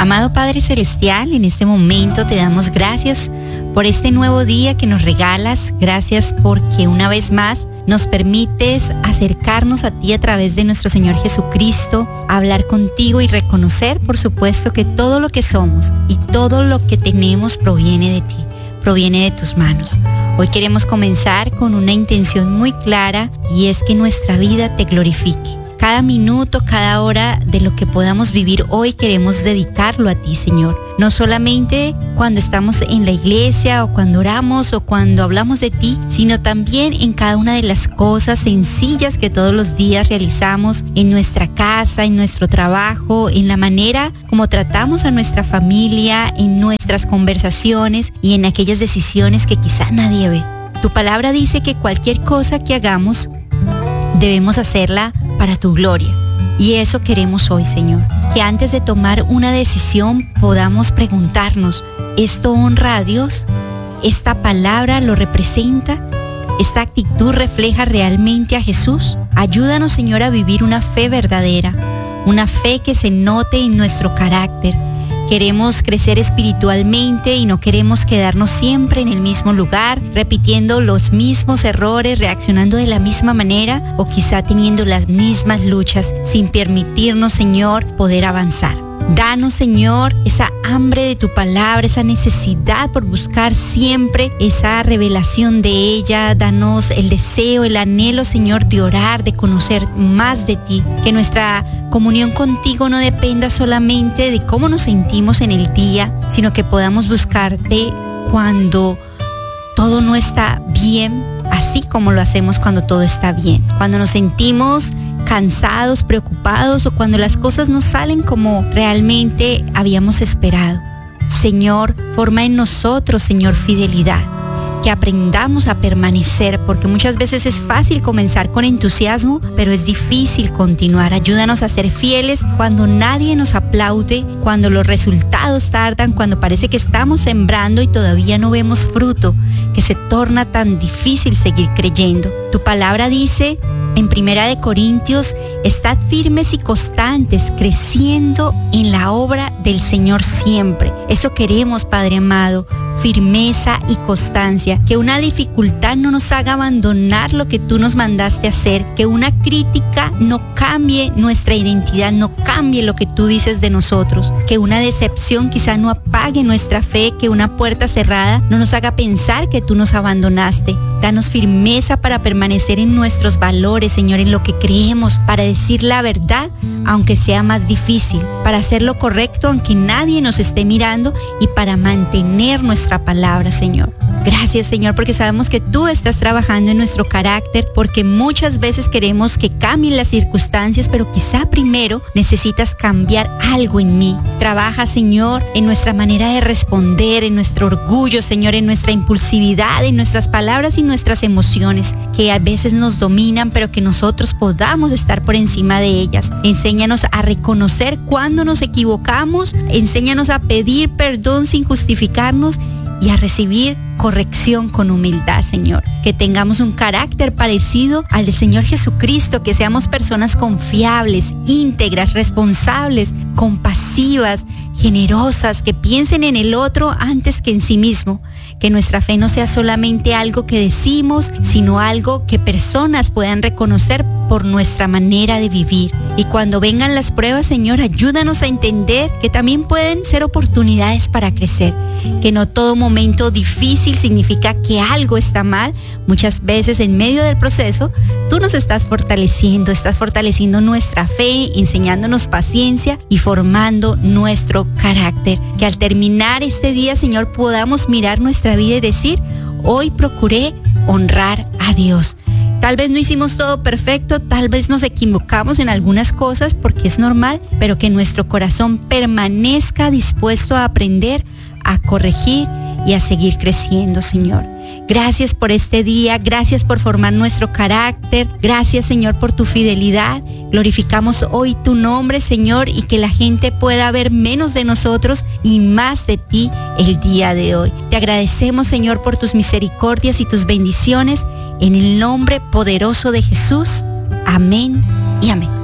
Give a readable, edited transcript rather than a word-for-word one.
Amado Padre Celestial, en este momento te damos gracias por este nuevo día que nos regalas. Gracias porque una vez más nos permites acercarnos a ti a través de nuestro Señor Jesucristo, hablar contigo y reconocer, por supuesto, que todo lo que somos y todo lo que tenemos proviene de ti, proviene de tus manos. Hoy queremos comenzar con una intención muy clara y es que nuestra vida te glorifique. Cada minuto, cada hora de lo que podamos vivir hoy queremos dedicarlo a ti, Señor. No solamente cuando estamos en la iglesia o cuando oramos o cuando hablamos de ti, sino también en cada una de las cosas sencillas que todos los días realizamos en nuestra casa, en nuestro trabajo, en la manera como tratamos a nuestra familia, en nuestras conversaciones y en aquellas decisiones que quizá nadie ve. Tu palabra dice que cualquier cosa que hagamos debemos hacerla para tu gloria. Y eso queremos hoy, Señor. Que antes de tomar una decisión podamos preguntarnos, ¿esto honra a Dios? ¿Esta palabra lo representa? ¿Esta actitud refleja realmente a Jesús? Ayúdanos, Señor, a vivir una fe verdadera, una fe que se note en nuestro carácter. Queremos crecer espiritualmente y no queremos quedarnos siempre en el mismo lugar, repitiendo los mismos errores, reaccionando de la misma manera o quizá teniendo las mismas luchas sin permitirnos, Señor, poder avanzar. Danos, Señor, esa hambre de tu palabra, esa necesidad por buscar siempre esa revelación de ella. Danos el deseo, el anhelo, Señor, de orar, de conocer más de ti. Que nuestra comunión contigo no dependa solamente de cómo nos sentimos en el día, sino que podamos buscarte cuando todo no está bien, así como lo hacemos cuando todo está bien. Cuando nos sentimos cansados, preocupados o cuando las cosas no salen como realmente habíamos esperado. Señor, forma en nosotros, Señor, fidelidad. Que aprendamos a permanecer, porque muchas veces es fácil comenzar con entusiasmo, pero es difícil continuar. Ayúdanos a ser fieles cuando nadie nos aplaude, cuando los resultados tardan, cuando parece que estamos sembrando y todavía no vemos fruto, que se torna tan difícil seguir creyendo. Tu palabra dice en 1 Corintios, estad firmes y constantes, creciendo en la obra del Señor siempre. Eso queremos, Padre amado, firmeza y constancia. Que una dificultad no nos haga abandonar lo que tú nos mandaste hacer. Que una crítica no cambie nuestra identidad, no cambie lo que tú dices de nosotros. Que una decepción quizá no apague nuestra fe. Que una puerta cerrada no nos haga pensar que tú nos abandonaste. Danos firmeza para permanecer en nuestros valores, Señor, en lo que creemos, para decir la verdad, aunque sea más difícil, para hacer lo correcto, aunque nadie nos esté mirando, y para mantener nuestra palabra, Señor. Gracias, Señor, porque sabemos que tú estás trabajando en nuestro carácter, porque muchas veces queremos que cambien las circunstancias, pero quizá primero necesitas cambiar algo en mí. Trabaja, Señor, en nuestra manera de responder, en nuestro orgullo, Señor, en nuestra impulsividad, en nuestras palabras y nuestras emociones, que a veces nos dominan, pero que nosotros podamos estar por encima de ellas. Enséñanos a reconocer cuando nos equivocamos, enséñanos a pedir perdón sin justificarnos y a recibir corrección con humildad, Señor. Que tengamos un carácter parecido al del Señor Jesucristo, que seamos personas confiables, íntegras, responsables, compasivas, generosas, que piensen en el otro antes que en sí mismo. Que nuestra fe no sea solamente algo que decimos, sino algo que personas puedan reconocer por nuestra manera de vivir. Y cuando vengan las pruebas, Señor, ayúdanos a entender que también pueden ser oportunidades para crecer. Que no todo momento difícil significa que algo está mal. Muchas veces en medio del proceso, tú nos estás fortaleciendo nuestra fe, enseñándonos paciencia y formando nuestro carácter. Que al terminar este día, Señor, podamos mirar nuestra vida y decir, hoy procuré honrar a Dios. Tal vez no hicimos todo perfecto, tal vez nos equivocamos en algunas cosas porque es normal, pero que nuestro corazón permanezca dispuesto a aprender, a corregir y a seguir creciendo, Señor. Gracias por este día, gracias por formar nuestro carácter, gracias, Señor, por tu fidelidad. Glorificamos hoy tu nombre, Señor, y que la gente pueda ver menos de nosotros y más de ti el día de hoy. Te agradecemos, Señor, por tus misericordias y tus bendiciones, en el nombre poderoso de Jesús. Amén y amén.